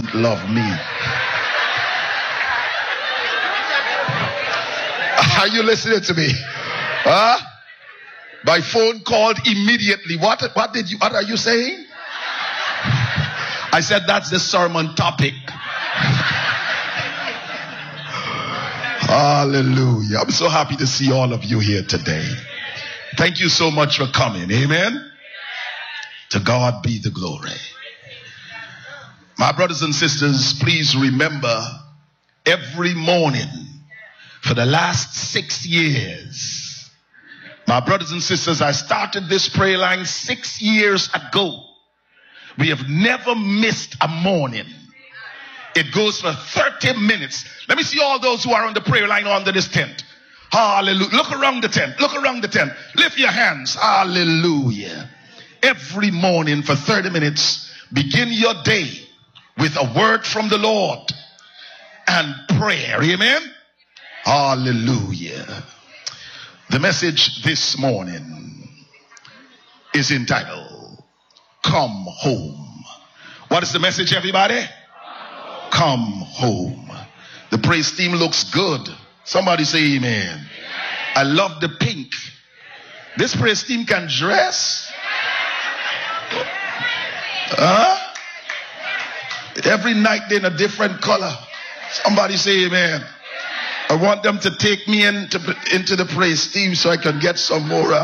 doesn't love me. Are you listening to me? Huh? My phone called immediately. What are you saying? I said that's the sermon topic. Hallelujah. I'm so happy to see all of you here today. Thank you so much for coming. Amen. To God be the glory. My brothers and sisters, please remember, every morning for the last 6 years, my brothers and sisters, I started this prayer line 6 years ago. We have never missed a morning. It goes for 30 minutes. Let me see all those who are on the prayer line under this tent. Hallelujah. Look around the tent. Look around the tent. Lift your hands. Hallelujah. Every morning for 30 minutes, begin your day with a word from the Lord and prayer. Amen. Hallelujah. The message this morning is entitled, Come Home. What is the message, everybody? Come home. The praise team looks good. Somebody say amen. I love the pink. This praise team can dress. Every night they're in a different color. Somebody say amen. I want them to take me into the praise team so I can get some more.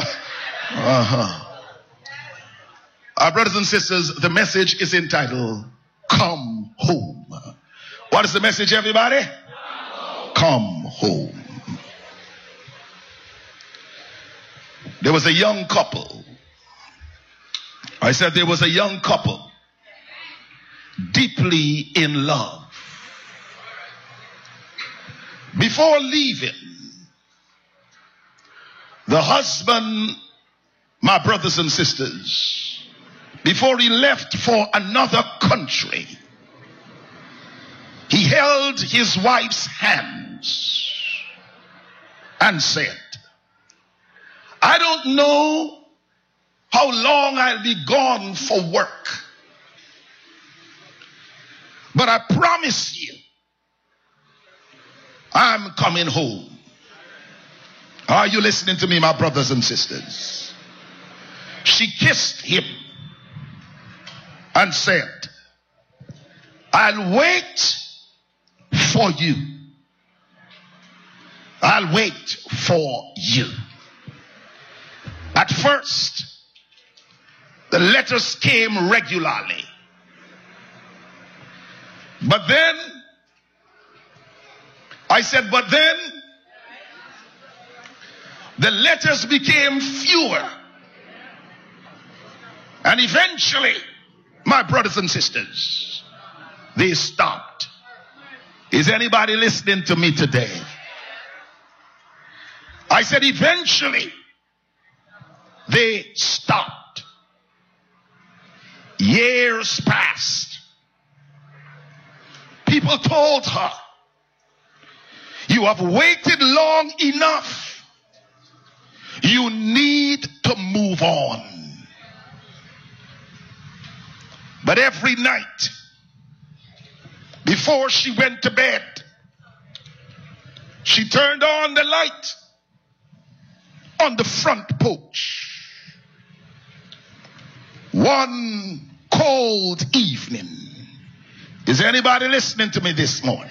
Our brothers and sisters, the message is entitled, Come Home. What is the message, everybody? Come home. There was a young couple. I said there was a young couple deeply in love. Before leaving, the husband, my brothers and sisters, before he left for another country, he held his wife's hands and said, I don't know how long I'll be gone for work, but I promise you, I'm coming home. Are you listening to me, my brothers and sisters? She kissed him and said, I'll wait for you. I'll wait for you. At first, the letters came regularly. But then, the letters became fewer. And eventually, my brothers and sisters, they stopped. Is anybody listening to me today? I said eventually they stopped. Years passed. People told her, you have waited long enough. You need to move on. But every night, before she went to bed, she turned on the light on the front porch. One cold evening. Is anybody listening to me this morning?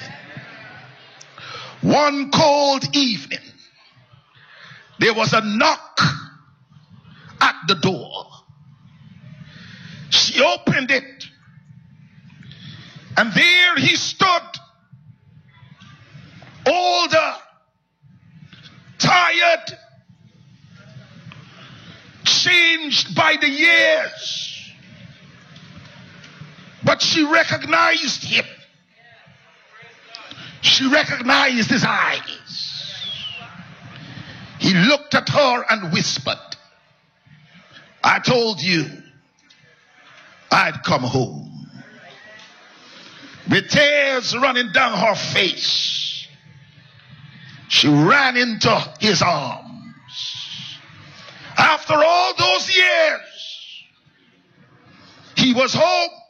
One cold evening, there was a knock at the door. She opened it, and there he stood, older, tired, changed by the years. But she recognized him. She recognized his eyes. He looked at her and whispered, I told you I'd come home. With tears running down her face, she ran into his arms. After all those years, he was home.